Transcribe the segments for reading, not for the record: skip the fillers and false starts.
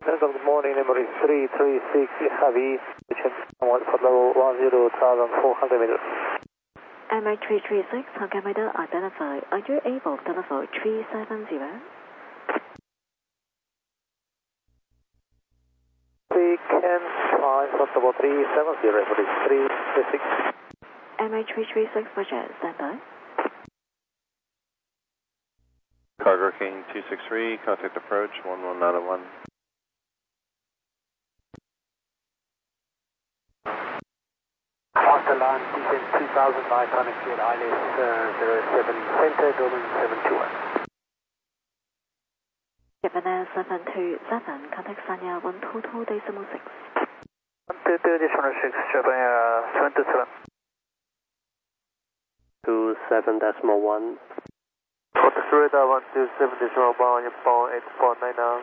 Good morning, Emirates 336 Heavy, for level 10,400 meters. MH336, altimeter identified. Are you able to level 370? We can fly for level 370, Emirates 336. MH336, Roger, standby. Cargo King 263, contact approach 11901. Master line, descent 2,900 feet, ILS 07 center, domain 721. Japan 727, contact Sanya 122.6. 122.6, Japan 727. 27.1. Contact radar 127.1, inbound 8.9 now.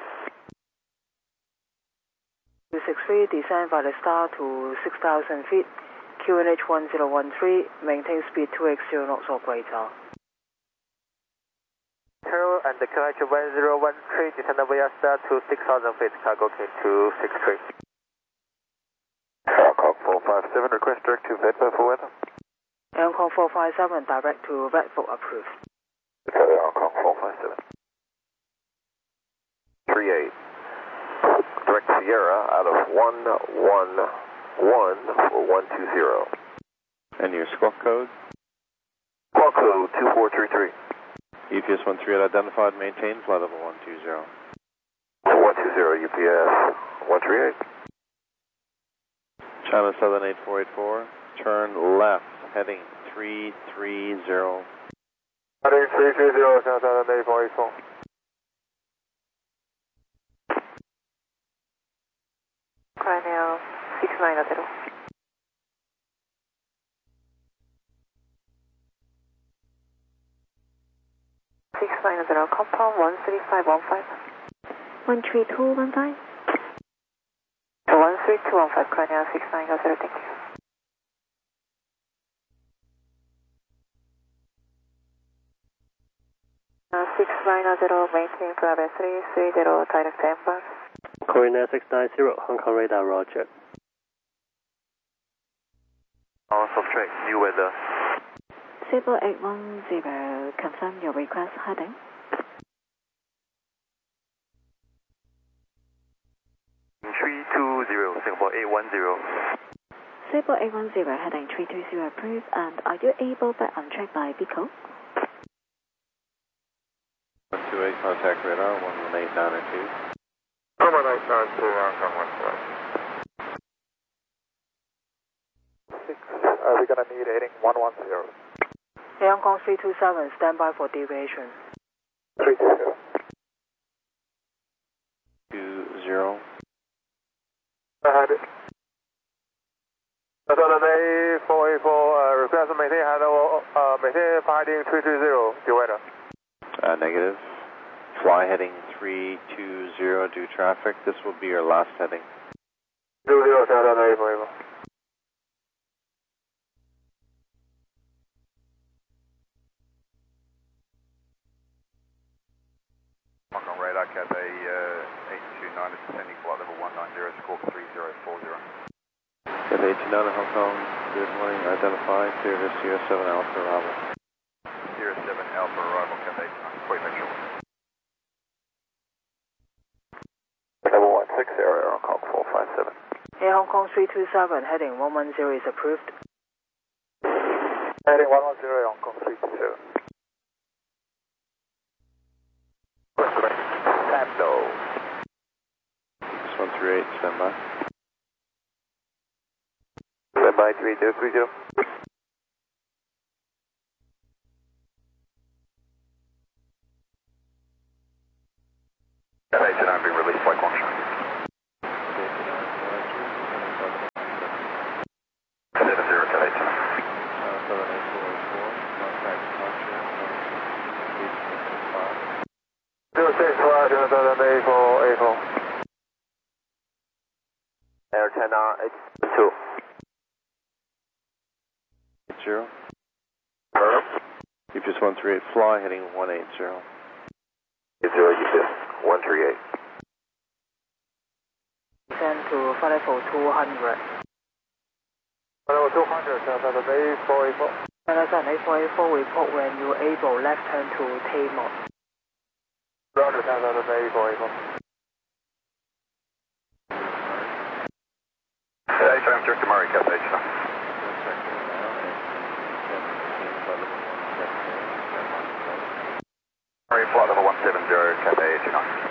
263, descend by the star to 6,000 feet. QNH 1013, maintain speed 2x0 knots operator. Carol and the QNH 1013, descend via star to 6,000 feet, cargo King 263. Hong Kong 457, request direct to Vedbo for weather. Hong Kong 457, direct to Vedbo approved. Okay, Hong Kong 457. 38. Direct Sierra out of 111 for 120. And your squawk code? Squawk code 2433. UPS 13 identified, maintain, flight level 120. 120 UPS 138. China Southern 8484, turn left, heading 330. Heading 330, China Southern 8484. Cranial 690. Compound 13515. 13215. 13215, Cranial 690, thank you. Uh, 690, maintain Bravo 330, direct inbound. Korean 690, Hong Kong radar, roger. On subtract, new weather. Sable 810, confirm your request heading. Singapore 810. Sable 810, heading 320 approved, and are you able back on track by Pico? 128, contact radar 11892. 11892, Hong Kong 112. We're going to need heading 110. Hong Kong 327, stand by for deviation. 320. 20. Had it. Southern 8484, request maintain heading 320, due weather. Negative. Fly heading 320, due traffic. This will be your last heading. 20, Southern 8484. Hong Kong radar, Cathay 829 is descending flight level 190, squawk 3040. Cathay 829 Hong Kong, good morning, identify, clear to Sierra 7 Alpha arrival. Sierra 7 Alpha arrival, Cathay 829, quite make sure. Level 16 area, Hong Kong 457. Hey, Hong Kong 327, heading 110 is approved. Heading 110, Hong Kong 327. Tableau. 6138, stand by. Stand by 3030. Cathay 829 being released by Guangzhou. 70, Cathay 829. 7844, contact Guangzhou, 065, Air 10R 82. 80. UPS 138, fly heading 180. 80, UPS 138. to flight level 200. Level 200, China Southern A484. China Southern A484, report when you're able, left turn to Taymor. Roger, China Southern A484. H.M. Director Murray, Cathay H9. Murray, flight level 170, Cathay H9.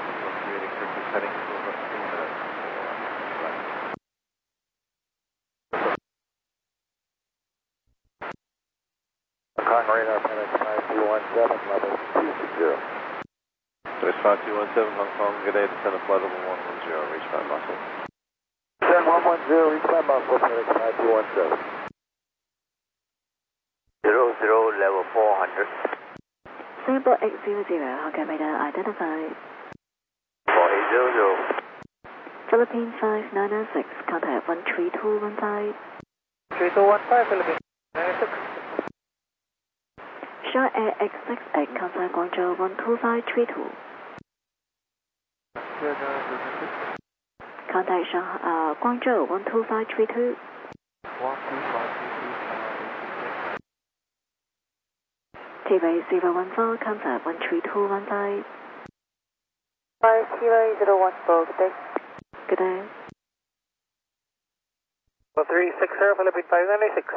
Hong Kong radar, Panic 5217, level 260. So it's 5217 Hong Kong, good day, descend to flight level 110, reach by muscle. Descend 110, reach by muscle, Panic 5217. 00, level 400. Singapore 800, Hong Kong radar identified. 4800. Philippine 5906, contact 13215. 3215, Philippines 96. Shy Air X68, contact Guangzhou 12532. Contact Guangzhou 12532. 12532. T-Bay 014, contact 13215. 5014, good day. Good day. 360, Philippine 596.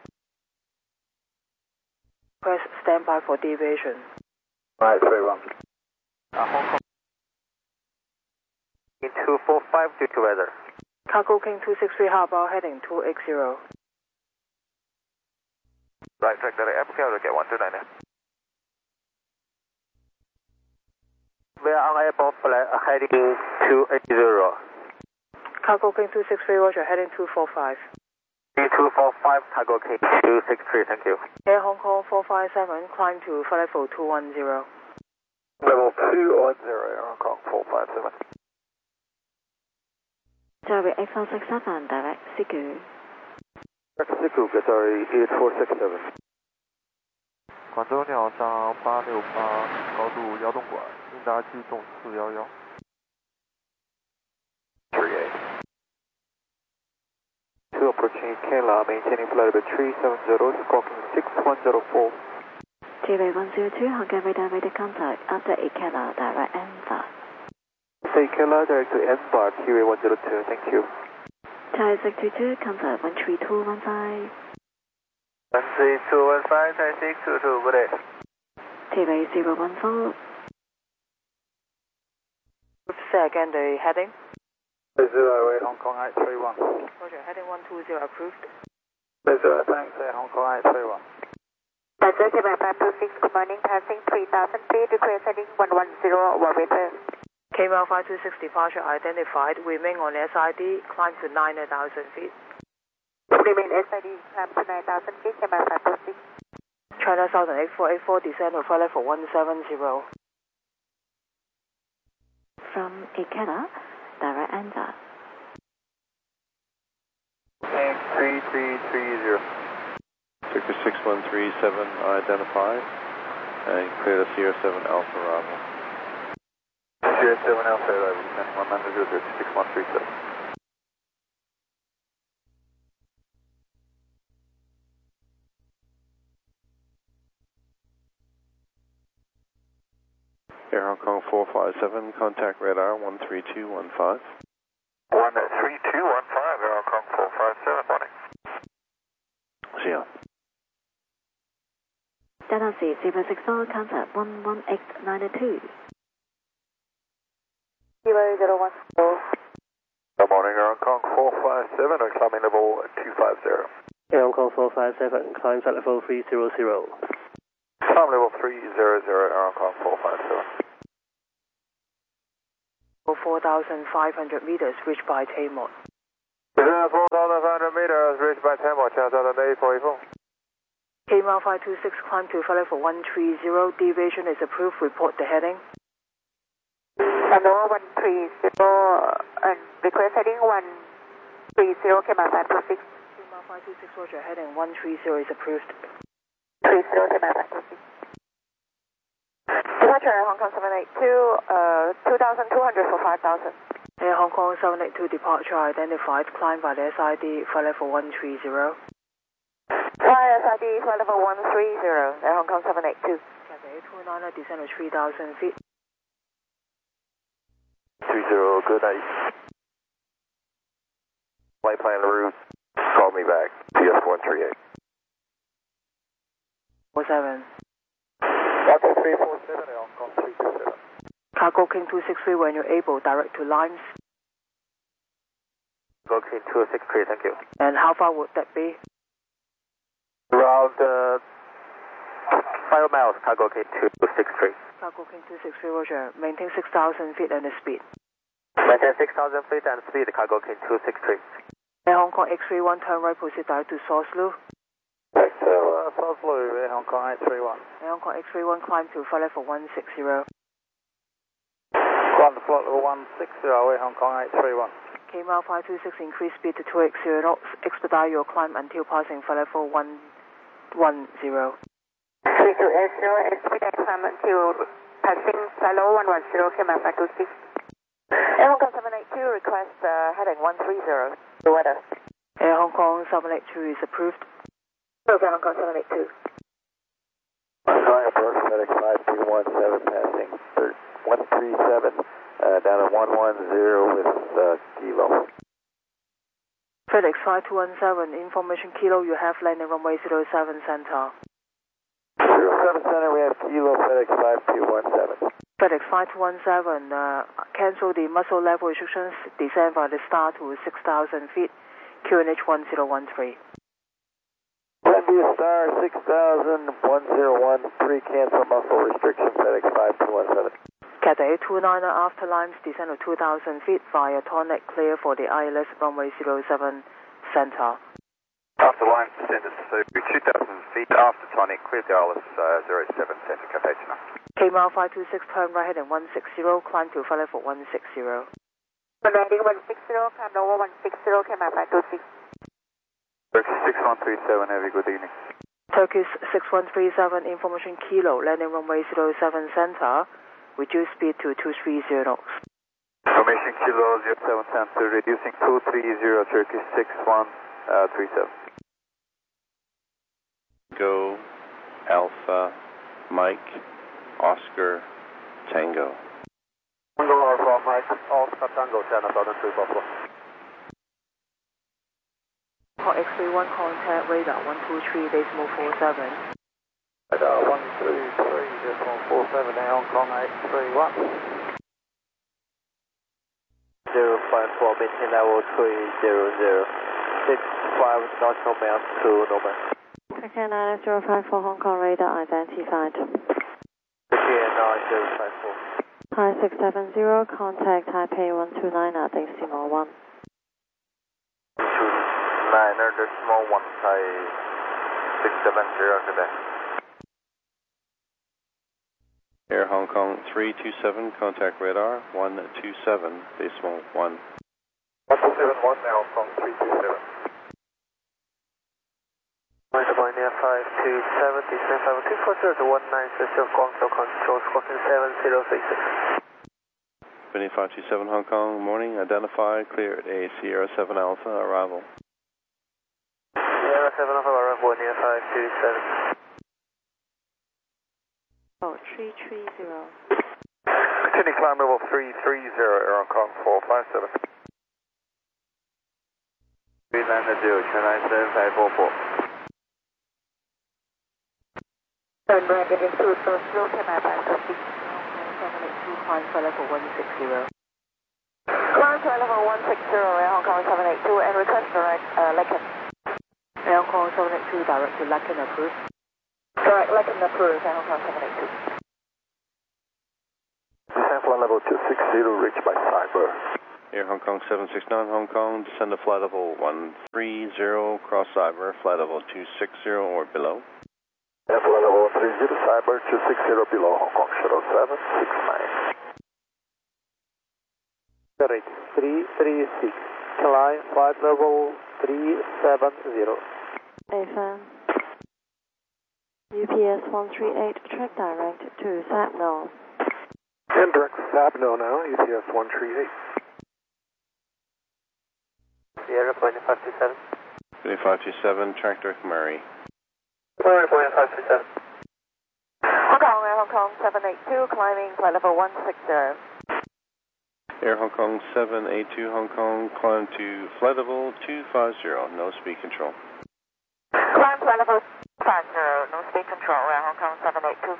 Press standby for deviation. Right, 31. Hong Kong. 245 due to weather. Cargo King 263, Harbour, heading 280. Right, track that app, okay, I'll get 129 now. We are on airport heading 280. Cargo King 263, Roger, heading 245. 245, Cargo King 263, thank you. Air Hong Kong 457, climb to flight level 210. Level 210, Air Hong Kong 457. Derby 8467, direct Siku. Siku, Qatari 8467. 广州鸟上868，高度摇动管，应答机动411。 38. 2 approaching Kela, maintaining flight level 370, squawking 6104. T-Bay 102, Hong Kong radar ready contact after Ikela, direct Enva. Say Kela, direct to Enbar, QA 102, thank you. Thai 622, contact 13215. 13215, Thai 622, good day. T-Bay 014. Say again the heading. 08 Hong Kong 831. Roger, heading 120 approved. 08, thanks, Hong Kong 831. Passenger Quebec 526, good morning, passing 3,000 feet, request heading 110, one repair. KML 526 departure identified, remain on SID, climb to 9,000 feet. Remain SID, climb to 9,000 feet, Quebec 526. China Southern 8484, descend to flight level 170. From Ikela, direct Enva. 3330. Victor 6137 identified, and clear the Sierra 7 Alpha arrival. Sierra 7 Alpha arrival, 100 6137. Air Hong Kong 457, contact radar 13215. 13215, Air Hong Kong 457, morning. See ya. Data C 064, contact 11892. 0014. Good morning, Air Hong Kong 457, or climbing level 250. Air Hong Kong 457, climb flight level 300. Climb level 300, Air Hong Kong 457. 4,500 meters, reached by Taymor. 4,500 meters, reached by Taymor, China Southern A484. KML 526, climb to flight level 130, deviation is approved, report the heading. Hello, 130, and request heading 130, Quebec 526. KML 526, Roger, heading 130 is approved. 30, Quebec 526. Departure Hong Kong 782, 2,200 for 5,000. Air Hong Kong 782 departure identified, climb by the SID, flight level 130. Fly SID, flight level 130, Air Hong Kong 782. Cathay 29er, descend to 3,000 feet. 30, good night. Flight plan route, call me back, PS 138. 47. Cargo 347, Air Hong Kong 327. Cargo King 263 when you're able, direct to lines. Cargo King 263, thank you. And how far would that be? Around 5 miles, Cargo King 263. Cargo King 263, roger. Maintain 6,000 feet and the speed. Maintain 6,000 feet and speed, Cargo King 263. Air Hong Kong X31, turn right, proceed direct to Source Lu. Right, South Lu, Air Hong Kong 831. Air Hong Kong X31, climb to flight level 160. Climb to flight level 160, Air Hong Kong 831. KML 526, increase speed to 280 knots. Expedite your climb until passing flight level 110. 3280, expedite climb until passing flight level 110, KML 526. Air Hong Kong 782, request heading 130. The weather. Air Hong Kong 782 is approved. Okay, Hong Kong 782. Sorry, approach FedEx 5317, passing 137, down at 110 with kilo. FedEx 5217, information kilo, you have landing runway 07 center. 07 center, we have kilo FedEx 5217. FedEx 5217, cancel the muzzle level restrictions, descend by the star to 6,000 feet, QNH 1013. India Star 6,1013, cancel muzzle restriction, FedEx 5217. Cathay 29er after lines, descend to 2,000 feet via Tonic, clear for the ILS runway 07 center. After lines, descend to 2,000 feet after Tonic, clear the ILS 07 center, Cathay 29. KML 526, turn right heading 160, climb to flight level 160. Landing 160, climb over 160, KML 526. Turkish 6137, have a good evening. Turkish 6137, information kilo, landing runway 07 center, reduce speed to 230 knots. Information kilo 07 center, reducing 230, Turkish 6137. Go, Alpha, Mike, Oscar, Tango. Tango Alpha, Mike, Oscar, Tango, China Southern 2 Buffalo. X31 contact radar 123.47. Radar 123.47, Air Hong Kong 831. 054, maintain level 300. 65 knots normal to normal. Turkey 9054 Hong Kong radar identified. Turkey 9054. Hi 670, contact Taipei 129 at decimal 1. 9.1, Thai 670 today. Air Hong Kong 327, contact radar 127, decimal 1. 171, Air Hong Kong 327. Point near 527, descend 5240 to 1960, Guangzhou control, squawking 7036. Winnie 527 Hong Kong, morning, identified, clear at A Sierra 7 Alpha, arrival. Sierra 7 Alpha, arrival near 527. Oh, 330. Continue climb level 330, Air Hong Kong 457. Greenland 0, Chennai 7544. Turn right heading 2 Source Lu, KML 526. 782, climb flight level 160. Climb flight level 160, Air Hong Kong 782, and request direct Laken. Air Hong Kong 782, direct to Laken approved. Direct Laken approved, Air Hong Kong 782. Descend flight level 260, reach by cyber. Air Hong Kong 769 Hong Kong, descend to flight level 130, cross cyber, flight level 260 or below. Flight level 130, cyber 260 below, Hong Kong Shuttle 769. Correct, 336, climb flight level 370. AFM. UPS 138, track direct to Sapno. And direct to Sapno now, UPS 138. Sierra Point 527. 527, track direct Murray. Sierra Point 527. Hong Kong, Air Hong Kong 782, climbing flight level 160. Air Hong Kong 782 Hong Kong, climb to flight level 250, no speed control. Climb flight level 250, no speed control, Air Hong Kong 782.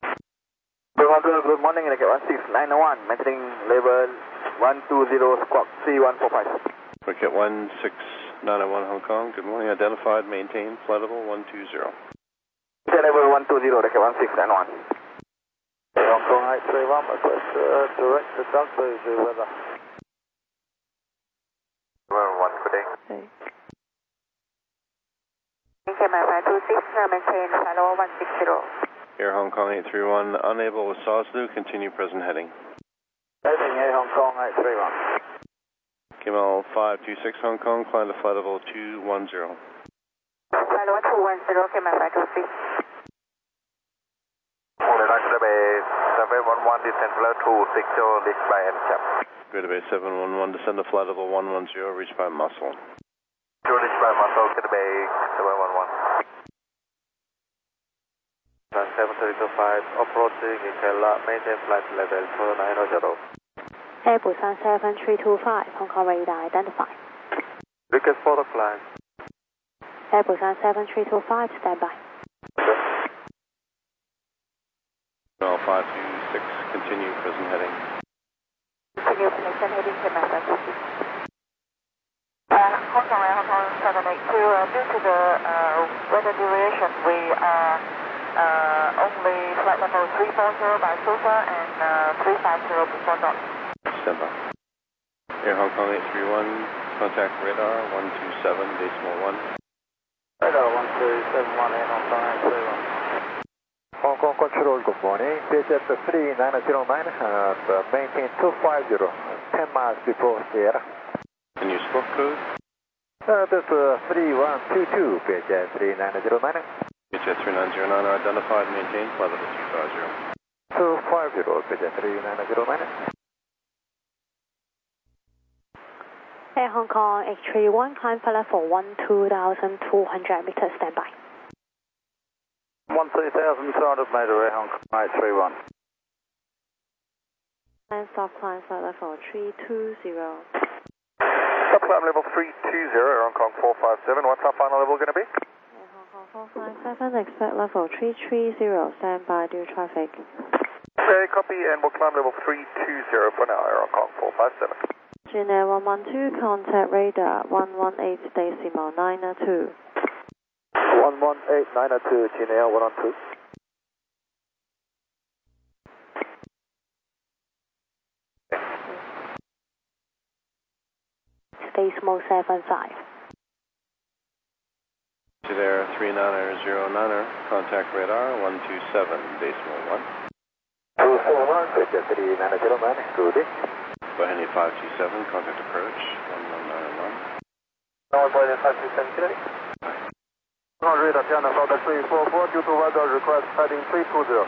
Good morning, Ticket 1691, maintaining level 120, squawk 3145. Ticket 1691 Hong Kong, good morning, identified, maintain, flight level 120. Level 120, Ticket 1691. Hong Kong 831, request direct to Duckburg weather. Level 1, good day. KMF 526, maintain flight level 160. Air Hong Kong 831, unable with SAW, continue present heading. Heading Air Hong Kong 831. KML 526 Hong Kong, climb to flight level 210. Flight level 210, KMF 526. Greater Bay 711, descend flight 260, reached by NCAP. Greater Bay 711, descend to flight level 110, reached by Muscle. Reached by Muscle, Greater Bay 711. 7325, approaching Ikela, maintain flight level 2900. Airbus 77325, Hong Kong radar identified. Request for the climb. Airbus 77325, standby. KML 526, continue present heading. Continue present heading, KMF 526. Hong Kong, Air Hong Kong 782, due to the weather duration, we are only flight level 340 by SOFA and 350 before dot. Stand by. Air Hong Kong 831, contact radar 127.1. Radar 1271, Air Hong Kong 831. Hong Kong Control, good morning. PHF 3909, maintain 250, 10 miles before Sierra. Can you squawk code? That's 3122, PHF 3909. PHF 3909 are identified, maintain, flight level 250. 250, PHF 3909. Air Hong Kong H31, climb flight level 12,200 meters, standby. 13,200 meter, Air Hong Kong 831. And stop climb flight level 320. Stop climb level 320, Air Hong Kong 457. What's our final level going to be? Air Hong Kong 457, expect level 330, standby due traffic. Okay, copy, and we'll climb level 320 for now, Air Hong Kong 457. Gmail 112, contact radar 118.902. 118.902, Gmail 112. Decimal 75. To there, 3909er, contact radar 127, decimal 1. 241, PHF 3909, good day. Bohemia 527, contact approach 11991. Bohemia 527, clear. Radar channel southern 344, due to weather request heading 320.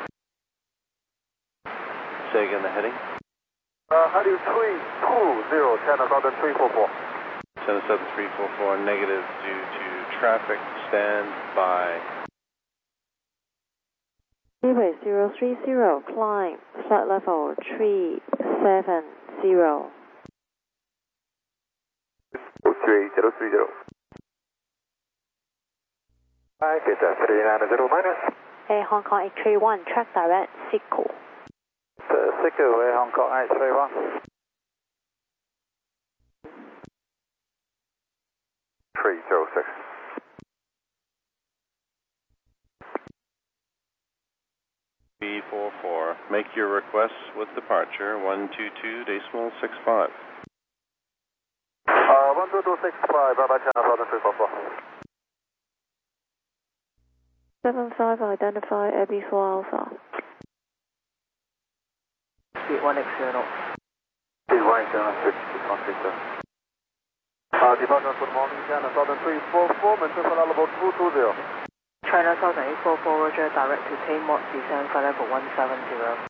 Say again the heading. Heading 320, channel southern 344. Channel 7344, negative due to traffic, stand by. Seaway 030, climb, flight level 370. 38030. Hi, PHF 3909 minus. Air Hong Kong 831, track direct, Siku. Siku, Air Hong Kong 831. 306. B44, make your request with departure 122.65. 12265, Radar channel southern 344. 75, identify Abbey 4 Alpha. Speed 1XO. Speed 1XO, departure good morning, China southern 344, maintain flight level 220. China Southern 844, Roger, direct to Taymont, descend flight level 170.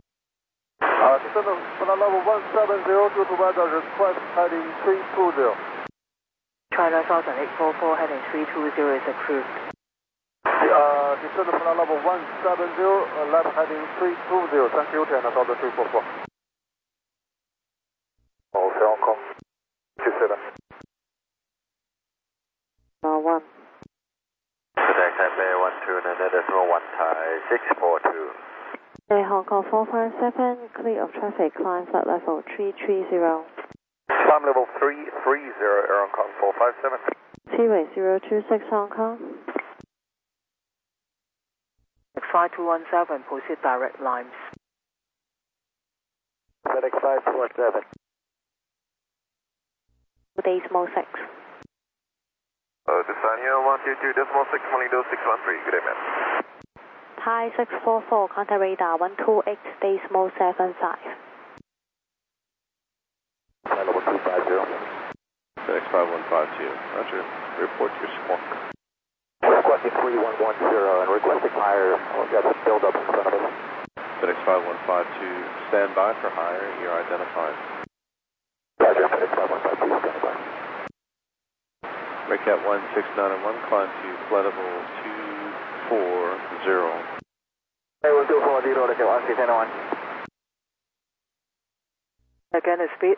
Descend flight level 170, due to weather request heading 320. China Southern 844 heading 320 is approved. Descend to flight level 170, left heading 320. Thank you, China Southern 344. Also Hong Kong 27. 1. Today Taipei 12.1 Thai 642. Hey, Hong Kong 457, clear of traffic, climb flight level 330. Climb level 330, Air Hong Kong 457. Seaway 026 Hong Kong. X5217, proceed direct lines. FedEx 5217. Decimal 6. Desania 122.6, Malindo 613. Good day, man. Thai 644, contact radar 128, decimal 75. Flight level 250. FedEx 5152. Roger. Report your squawk. Requesting 3110 and requesting higher. We've got some build up in front of us. FedEx 5152, stand by for higher. You're identified. Roger, FedEx 5152, stand by. Breakout 16901, climb to flight level 240. Hey, 1240, okay, 1691. Again, the speed.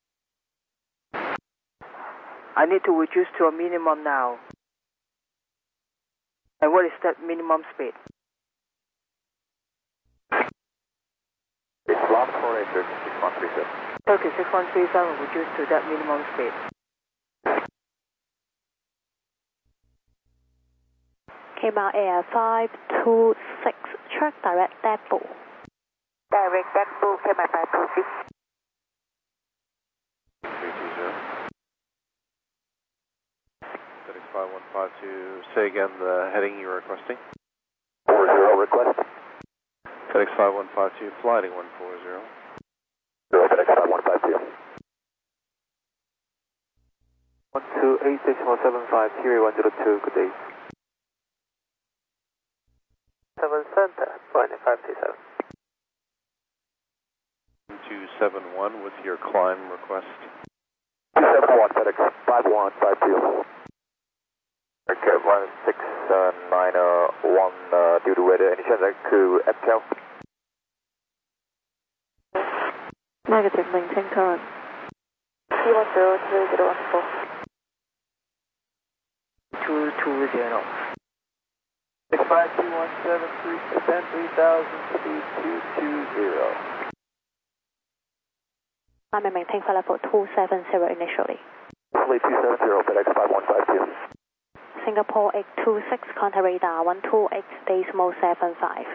I need to reduce to a minimum now. And what is that minimum speed? It's long 480, 6137. Turkey 6137, reduce to that minimum speed. Cayman Air 526, track direct depot. Direct depot, Cayman 526. 320. FedEx 5152, say again the heading you're requesting. 40 request. FedEx 5152, flighting 140. 0 FedEx 5152. 128.75, Sierra 102, good day. 7 Center, Boeing 527. 271 with your climb request. 271, FedEx 5152. Okay, 16901, due to weather, any chance I could MTEL? Negative, maintain current. C103014. 220. 65217, 3000, speed 220. Climb and maintain flight level 270 initially. Fleet 270, FedEx 5152. Singapore 826, contact radar 128, decimal 75.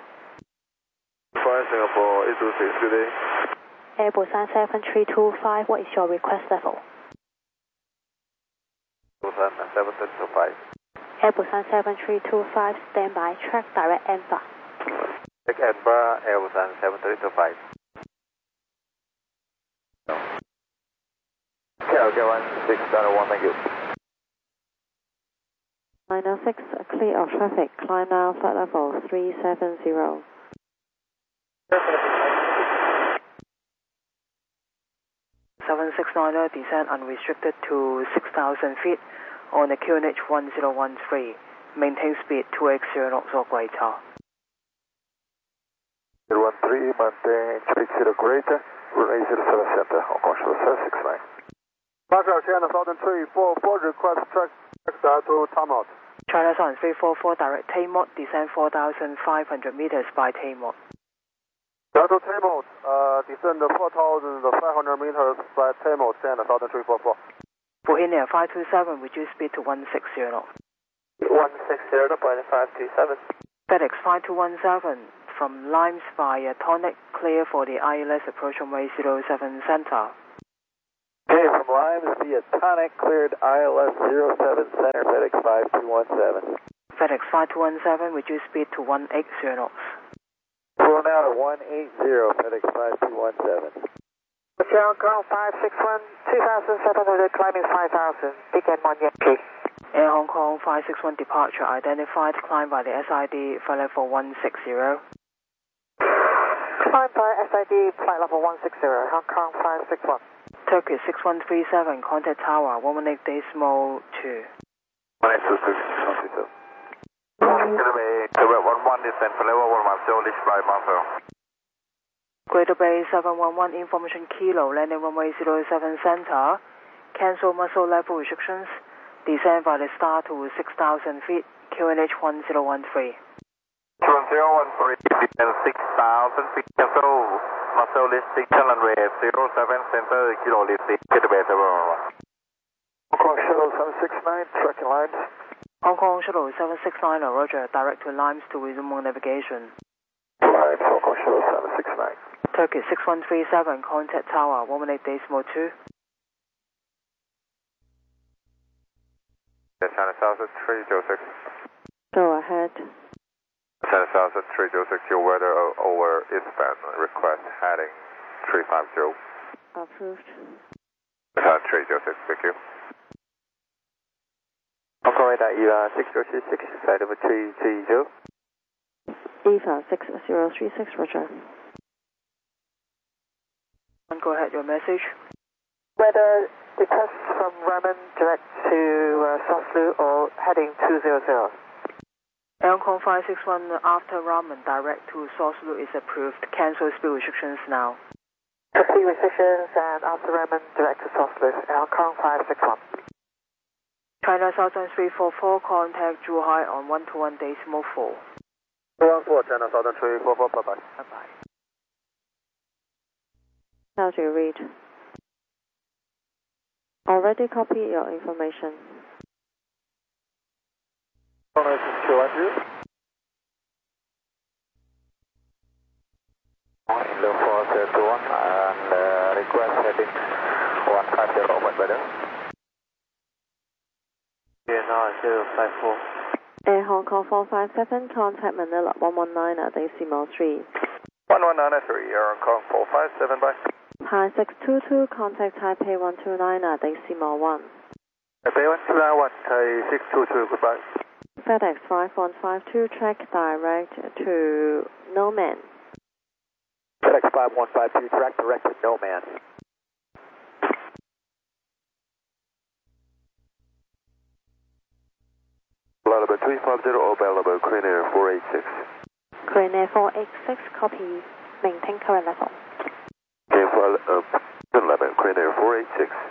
Singapore 826, good day. Airbus 77325, what is your request level? 775. Airbus 77325, standby, track direct ENVA. Take Edinburgh, Airbus 77325. Okay, 1691, thank you. 906, clear of traffic, climb now, flight level 370. 7690, descend unrestricted to 6,000 feet on the QNH 1013. Maintain speed 280 knots or greater. 013, maintain 280 greater, runway 07 center, Hong Kong Shuttle 769. Roger, China Southern 344, request track to timeout. China Southern 344, direct Taymod, descend 4,500 meters by Taymod. Delta Taymod, descend 4,500 meters by Taymod, China Southern 344. Bohemia 527, reduce speed to 160 knots. 160, Boeing 527. FedEx 5217, from Limes via Tonic, clear for the ILS approach runway 07 center. Okay, from Limes via Tonic, cleared ILS 07 center, FedEx 5217. FedEx 5217, reduce speed to 180 knots. Pulling out at 180, FedEx 5217. Hong Kong 561, 2,700, climbing 5,000, big M1 Yankee. Air Hong Kong 561 departure identified, climb by the SID, flight level 160. Climb by SID, flight level 160, Hong Kong 561. Turkey 6137, contact tower 118.2. 182.6. Quebec 11, descend for level 110, reach by Marcel. Greater Bay 711, information kilo, landing runway 07 center. Cancel muscle level restrictions. Descend via the star to 6,000 feet. QNH 1013. 1013, descend 6,000 feet. Cancel muscle restriction runway 07 center, kilo listing. Greater Bay 711. Hong Kong Shuttle 769, tracking lines. Hong Kong Shuttle 769, roger. Direct to Limes to resume on navigation. Lines, Hong Kong Shuttle 769. Turkey 6137, contact tower 118.2. China South 306. Go ahead. China South 306, your weather over eastbound. Request heading 350. Approved. China 306, thank you. Hong Kong radar, EVA 6036, flight over 330. EVA 6036, roger. Go ahead, your message. Weather request from Raman direct to Soslu or heading 200. Air Hong Kong 561 after Raman direct to Soslu is approved. Cancel speed restrictions now. Complete restrictions and after Raman direct to Soslu. Air Hong Kong 561. China Southern 344, contact Zhuhai on 121.4. 114, China Southern 344, bye-bye. Bye-bye. How do you read? Already copy your information. Look for 31 and request heading 150 over weather. Yeah, 054. Air Hong Kong 457, contact Manila 119 at decimal 3. 119 at 3, Air Hong Kong 457, bye. Hi 622, contact Taipei 129 at decimal 1. Taipei 129, Taipei 622, goodbye. FedEx 5152, track direct to No Man. FedEx 5152, track direct to No Man. Available 350, available Crane Air 486. Crane Air 486, copy. Maintain current level. Game file 11, Crane Air 486.